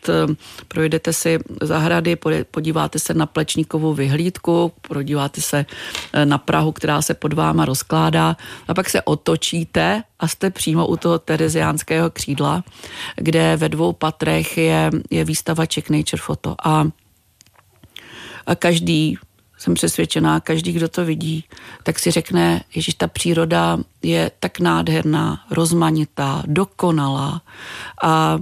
projdete si zahrady, podíváte se na Plečníkovu vyhlídku, podíváte se na Prahu, která se pod váma rozkládá a pak se otočíte a jste přímo u toho Tereziánského křídla, kde ve 2 patrech je výstava Czech Nature Photo a každý, jsem přesvědčená, každý, kdo to vidí, tak si řekne, ježiš, ta příroda je tak nádherná, rozmanitá, dokonalá a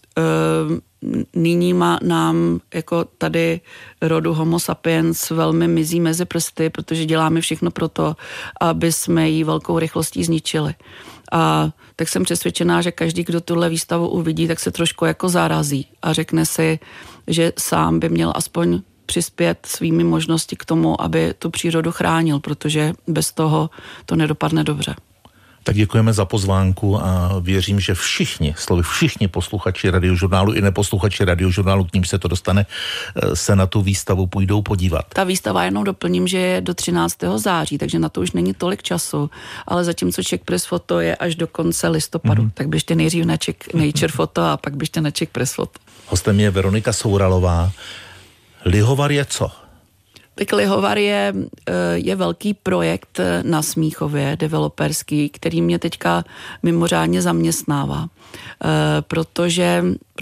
nyní nám jako tady rodu Homo sapiens velmi mizí mezi prsty, protože děláme všechno pro to, aby jsme ji velkou rychlostí zničili. A tak jsem přesvědčená, že každý, kdo tuhle výstavu uvidí, tak se trošku jako zarazí a řekne si, že sám by měl aspoň přispět svými možnosti k tomu, aby tu přírodu chránil, protože bez toho to nedopadne dobře. Tak děkujeme za pozvánku a věřím, že všichni posluchači Radiožurnálu i neposluchači Radiožurnálu, k ním se to dostane, se na tu výstavu půjdou podívat. Ta výstava, jenom doplním, že je do 13. září, takže na to už není tolik času, ale zatímco Czech Press Photo je až do konce listopadu, tak běžte nejdřív na Czech Nature Photo a pak běžte na Czech Press Photo. Hostem je Veronika Souralová. Lihovar je co? Tak Lihovar je velký projekt na Smíchově, developerský, který mě teďka mimořádně zaměstnává, protože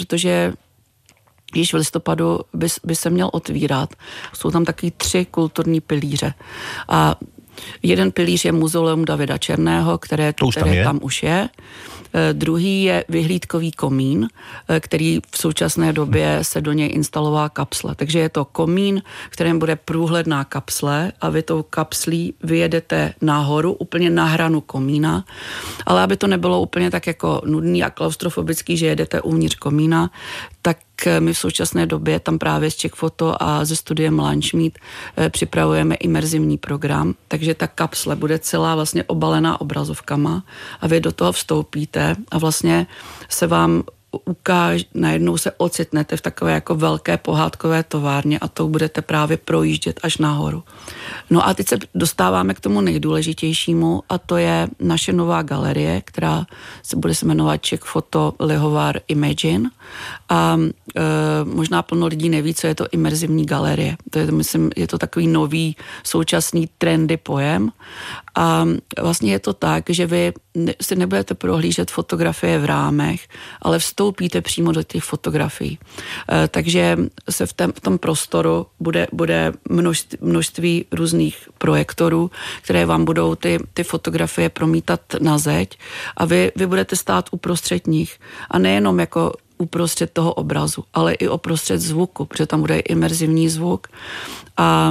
již v listopadu by se měl otvírat. Jsou tam taky 3 kulturní pilíře. A jeden pilíř je Muzeum Davida Černého, které tam už je. Druhý je vyhlídkový komín, který v současné době se do něj instalovala kapsle. Takže je to komín, v kterém bude průhledná kapsle a vy tou kapslí vyjedete nahoru, úplně na hranu komína, ale aby to nebylo úplně tak jako nudný a klaustrofobický, že jedete uvnitř komína, tak my v současné době tam právě s Czech Photo a se studiem Lunchmeet připravujeme imerzivní program, takže ta kapsle bude celá vlastně obalená obrazovkama a vy do toho vstoupíte a vlastně se vám najednou se ocitnete v takové jako velké pohádkové továrně a to budete právě projíždět až nahoru. No a teď se dostáváme k tomu nejdůležitějšímu a to je naše nová galerie, která se bude se jmenovat Czech Photo Lihovar Imagine a možná plno lidí neví, co je to imerzivní galerie. To je, myslím, je to takový nový současný trendy pojem a vlastně je to tak, že vy si nebudete prohlížet fotografie v rámech, ale vstoupíte přímo do těch fotografií. Takže se v tom prostoru bude množství různých projektorů, které vám budou ty fotografie promítat na zeď a vy budete stát uprostřed nich a nejenom jako uprostřed toho obrazu, ale i uprostřed zvuku, protože tam bude imerzivní zvuk a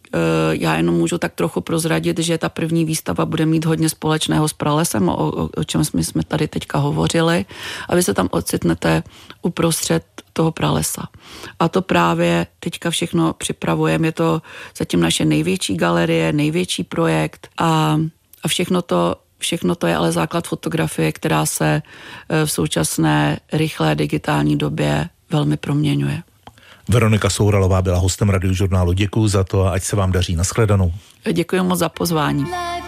já jenom můžu tak trochu prozradit, že ta první výstava bude mít hodně společného s pralesem, o čem jsme tady teďka hovořili a vy se tam ocitnete uprostřed toho pralesa. A to právě teďka všechno připravujeme, je to zatím naše největší galerie, největší projekt a všechno to je ale základ fotografie, která se v současné rychlé digitální době velmi proměňuje. Veronika Souralová byla hostem Radiožurnálu. Děkuju za to a ať se vám daří. Nashledanou. Děkuji moc za pozvání.